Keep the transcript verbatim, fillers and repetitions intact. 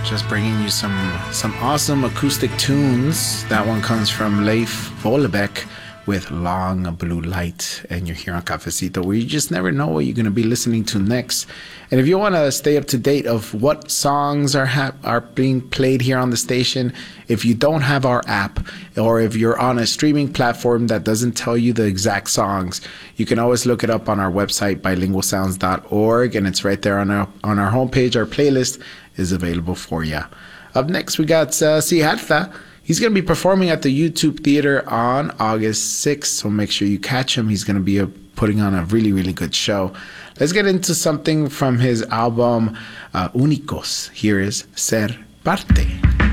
Just bringing you some some awesome acoustic tunes. That one comes from Leif Vollebeck with Long Blue Light, and you're here on Cafecito, where you just never know what you're going to be listening to next. And if you want to stay up to date of what songs are ha- are being played here on the station, if you don't have our app, or if you're on a streaming platform that doesn't tell you the exact songs, you can always look it up on our website, bilingual sounds dot org, and it's right there on our on our homepage. Our playlist is available for you. Up next, we got uh, Siddhartha. He's going to be performing at the YouTube Theater on August sixth, so make sure you catch him. He's going to be uh, putting on a really, really good show. Let's get into something from his album uh, Únicos. Here is Ser Parte.